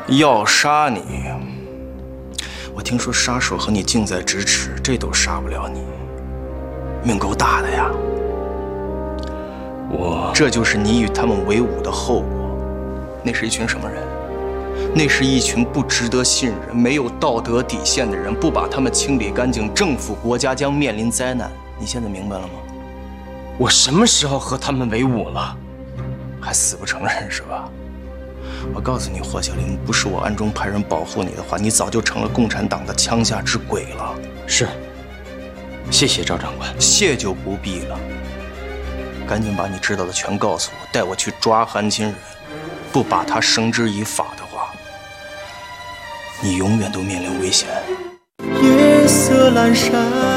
要杀你，我听说杀手和你近在咫尺，这都杀不了你，命够大的呀。这就是你与他们为伍的后果。那是一群什么人？那是一群不值得信任、没有道德底线的人。不把他们清理干净，政府国家将面临灾难。你现在明白了吗？ 我什么时候和他们为伍了？ 还死不承认是吧？我告诉你，霍小玲，不是我暗中派人保护你的话，你早就成了共产党的枪下之鬼了。 是，谢谢赵长官。 谢就不必了。赶紧把你知道的全告诉我，带我去抓韩金人。不把他绳之以法的话，你永远都面临危险。 夜色阑珊，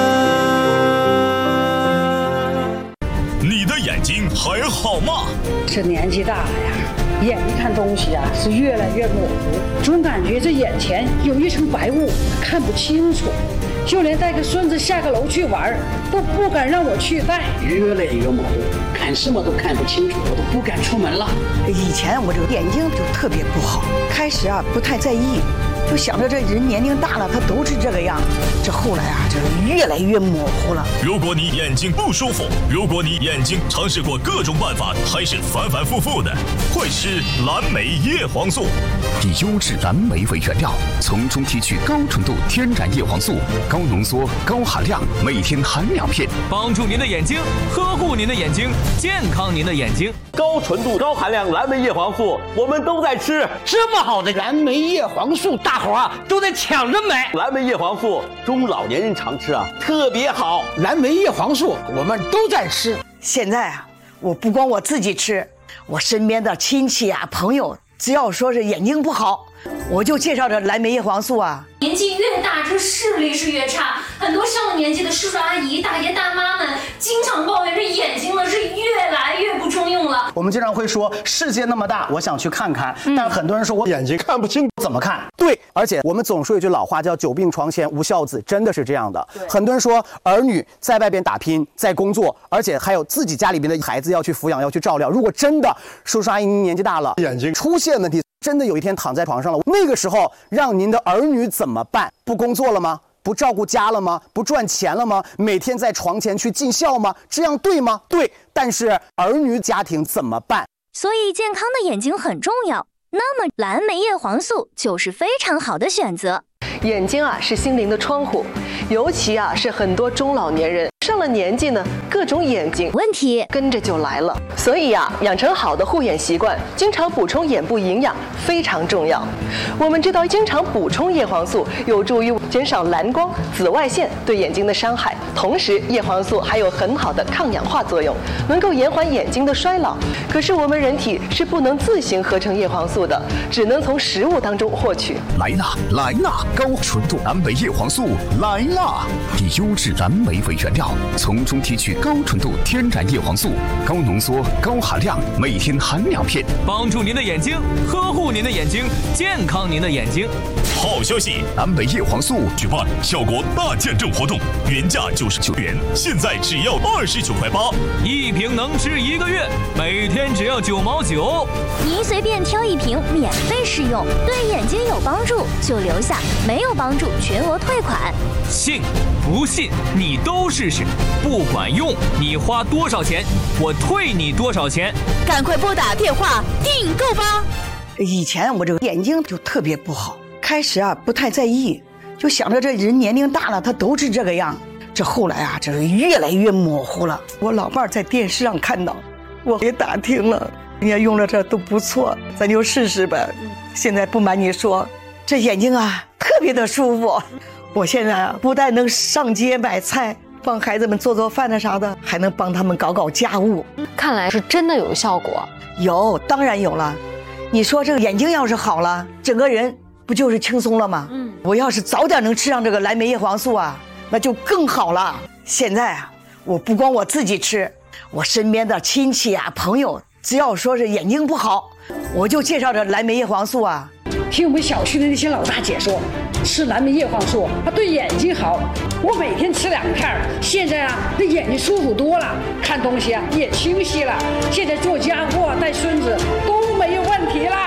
你的眼睛还好吗？ 这年纪大了呀，眼睛看东西啊是越来越模糊，总感觉这眼前有一层白雾，看不清楚。就连带个孙子下个楼去玩，都不敢让我去带，越来越模糊，看什么都看不清楚，我都不敢出门了。 以前我这个眼睛就特别不好，开始啊不太在意，就想着这人年龄大了，他都是这个样。这后来啊，这越来越模糊了。 如果你眼睛不舒服，如果你眼睛尝试过各种办法，还是反反复复的，会吃蓝莓叶黄素。 以优质蓝莓为原料，从中提取高纯度天然叶黄素，高浓缩、高含量，每天含2片， 帮助您的眼睛，呵护您的眼睛，健康您的眼睛。 高纯度、高含量蓝莓叶黄素，我们都在吃。 这么好的蓝莓叶黄素，大伙啊都在抢着买。 蓝莓叶黄素中老年人常吃啊，特别好。 蓝莓叶黄素我们都在吃。 现在啊，我不光我自己吃，我身边的亲戚啊、朋友，只要说是眼睛不好，我就介绍这蓝莓叶黄素啊。 年纪越大，这视力是越差。很多上了年纪的叔叔阿姨、大爷大妈们，经常抱怨这眼睛呢是越来越不中用了。 我们经常会说，世界那么大，我想去看看，但很多人说我眼睛看不清，怎么看？对，而且我们总说一句老话叫"久病床前无孝子"，真的是这样的。很多人说儿女在外边打拼，在工作，而且还有自己家里边的孩子要去抚养，要去照料。如果真的叔叔阿姨您年纪大了，眼睛出现问题，真的有一天躺在床上了，那个时候让您的儿女怎么办？不工作了吗？不照顾家了吗？不赚钱了吗？每天在床前去尽孝吗？这样对吗？对，但是儿女家庭怎么办？ 所以健康的眼睛很重要，那么蓝莓叶黄素就是非常好的选择。 眼睛啊是心灵的窗户，尤其啊是很多中老年人上了年纪呢，各种眼睛问题跟着就来了。所以啊，养成好的护眼习惯，经常补充眼部营养非常重要。我们知道，经常补充叶黄素有助于减少蓝光、紫外线对眼睛的伤害，同时叶黄素还有很好的抗氧化作用，能够延缓眼睛的衰老。可是我们人体是不能自行合成叶黄素的，只能从食物当中获取。 来啦来啦，高纯度蓝莓叶黄素来啦！以优质蓝莓为原料，从中提取高纯度天然叶黄素，高浓缩、高含量，每天含2片， 帮助您的眼睛，呵护您的眼睛，健康您的眼睛。 好消息， 蓝莓叶黄素举办效果大见证活动，原价99元，现在只要29.8块， 一瓶能吃1个月，每天只要9毛9。 您随便挑一瓶，免费试用，对眼睛有帮助就留下，没有帮助全额退款。 信不信你都试试，不管用你花多少钱，我退你多少钱。 赶快拨打电话订购吧。 以前我这个眼睛就特别不好，开始啊不太在意，就想着这人年龄大了，他都是这个样。这后来啊，这越来越模糊了。我老伴在电视上看到，我也打听了，人家用了这都不错，咱就试试呗。现在不瞒你说，这眼睛啊特别的舒服。我现在啊不但能上街买菜，帮孩子们做做饭的啥的，还能帮他们搞搞家务。 看来是真的有效果。 有，当然有了。你说这个眼睛要是好了，整个人不就是轻松了吗？我要是早点能吃上这个蓝莓叶黄素啊，那就更好了。现在啊，我不光我自己吃，我身边的亲戚啊、朋友，只要说是眼睛不好，我就介绍这蓝莓叶黄素啊。 听我们小区的那些老大姐说，吃蓝莓叶黄素它对眼睛好，我每天吃2片，现在啊这眼睛舒服多了，看东西啊也清晰了，现在做家务啊带孙子都没有问题啦。 高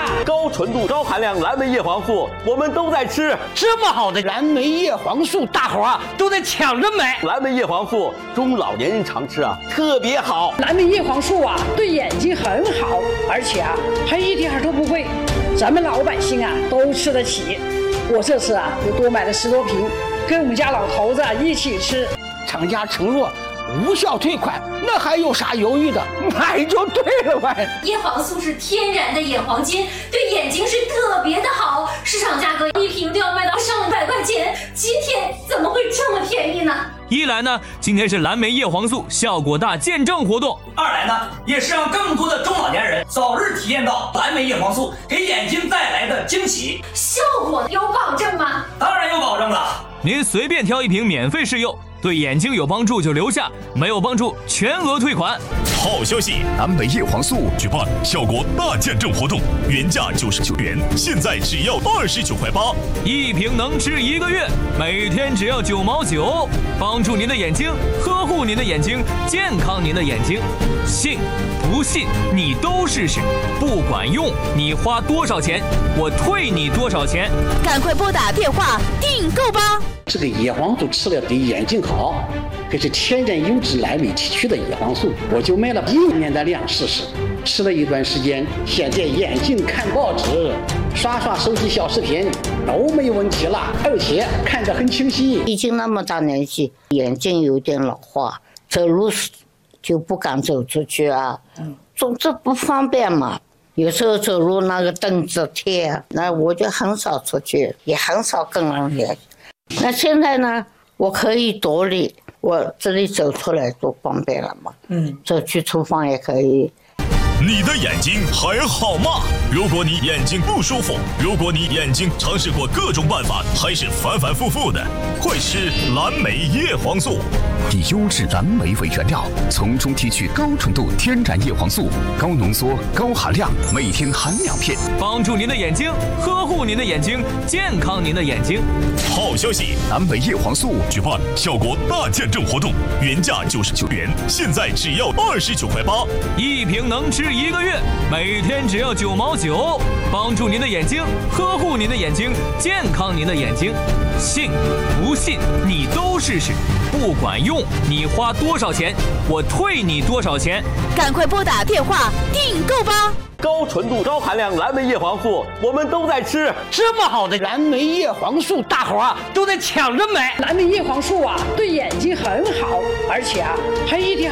纯度、高含量蓝莓叶黄素，我们都在吃。 这么好的蓝莓叶黄素，大伙儿都在抢着买。 蓝莓叶黄素中老年人常吃啊，特别好。 蓝莓叶黄素啊，对眼睛很好，而且啊还一点都不贵，咱们老百姓啊都吃得起。我这次啊又多买了10多瓶，跟我们家老头子一起吃。 厂家承诺无效退款，那还有啥犹豫的？买就对了呗。 叶黄素是天然的眼黄金，对眼睛是特别的好，市场价格1瓶都要卖到上100块钱，今天怎么会这么便宜呢？ 一来呢，今天是蓝莓叶黄素效果大见证活动； 二来呢，也是让更多的中老年人早日体验到蓝莓叶黄素给眼睛带来的惊喜。 效果有保证吗？ 当然有保证了。 您随便挑1瓶免费试用，对眼睛有帮助就留下，没有帮助全额退款。 好消息， 蓝莓叶黄素举办效果大见证活动，原价99元，现在只要29.8块 ，1瓶能吃1个月，每天只要9毛9，帮助您的眼睛，呵护您的眼睛，健康您的眼睛。信不信你都试试，不管用你花多少钱，我退你多少钱。 赶快拨打电话订购吧。 这个叶黄素吃了对眼睛好，可是天然优质蓝莓提取的叶黄素，我就买了1年的量试试，吃了一段时间，现在眼睛看报纸、刷手机小视频都没有问题了，而且看着很清晰。 已经那么大年纪，眼睛有点老化，走路就不敢走出去啊，总之不方便嘛。有时候走路那个凳子贴，那我就很少出去，也很少跟人联系。那现在呢，我可以独立，我这里走出来多方便了嘛。走去厨房也可以。 你的眼睛还好吗？如果你眼睛不舒服，如果你眼睛尝试过各种办法，还是反反复复的，快吃蓝莓叶黄素。 以优质蓝莓为原料，从中提取高纯度天然叶黄素，高浓缩、高含量，每天含2片， 帮助您的眼睛，呵护您的眼睛，健康您的眼睛。 好消息， 蓝莓叶黄素举办效果大见证活动，原价99元，现在只要29.8块 ，1瓶能吃1个月，每天只要9毛9，帮助您的眼睛，呵护您的眼睛，健康您的眼睛。信不信你都试试，不管用你花多少钱，我退你多少钱。 赶快拨打电话订购吧。 高纯度、高含量蓝莓叶黄素，我们都在吃。 这么好的蓝莓叶黄素，大伙儿都在抢着买。 蓝莓叶黄素啊，对眼睛很好，而且啊还一点